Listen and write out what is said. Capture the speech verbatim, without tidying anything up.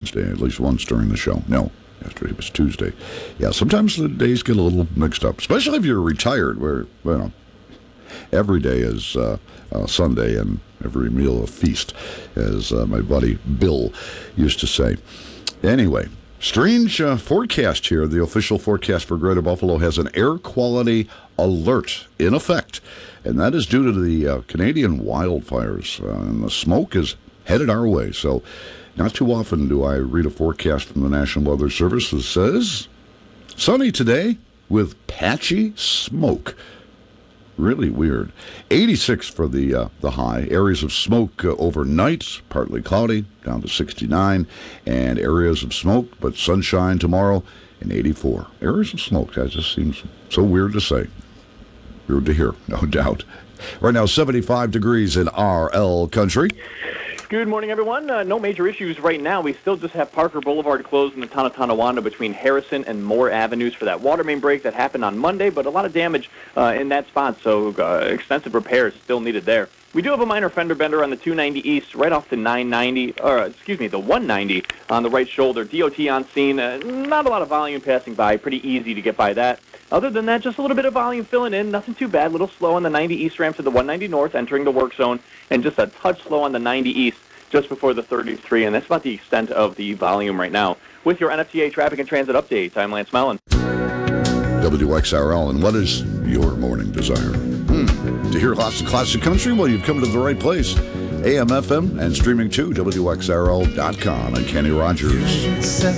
Wednesday, at least once during the show. No, yesterday was Tuesday. Yeah, sometimes the days get a little mixed up, especially if you're retired, where, you know, every day is uh, uh, Sunday and every meal a feast, as uh, my buddy Bill used to say. Anyway, strange uh, forecast here. The official forecast for Greater Buffalo has an air quality alert in effect, and that is due to the uh, Canadian wildfires, uh, and the smoke is headed our way. So not too often do I read a forecast from the National Weather Service that says sunny today with patchy smoke. Really weird. eighty-six for the uh, the high. Areas of smoke uh, overnight, partly cloudy, down to sixty-nine. And areas of smoke, but sunshine tomorrow, and eighty-four. Areas of smoke, that just seems so weird to say. Weird to hear, no doubt. Right now, seventy-five degrees in R L country. Good morning, everyone. Uh, no major issues right now. We still just have Parker Boulevard closed in the town of Tonawanda between Harrison and Moore Avenues for that water main break that happened on Monday, but a lot of damage uh, in that spot, so uh, extensive repairs still needed there. We do have a minor fender bender on the two ninety East, right off the nine ninety, or excuse me, the one ninety on the right shoulder. D O T on scene. Uh, not a lot of volume passing by. Pretty easy to get by that. Other than that, just a little bit of volume filling in. Nothing too bad. A little slow on the ninety East ramp to the one ninety North, entering the work zone, and just a touch slow on the ninety East, just before the thirty-three. And that's about the extent of the volume right now. With your N F T A traffic and transit updates, I'm Lance Mellon. W X R L, and what is your morning desire? Hmm. To hear lots of classic country? Well, you've come to the right place. A M, F M, and streaming too, W X R L dot com and Kenny Rogers.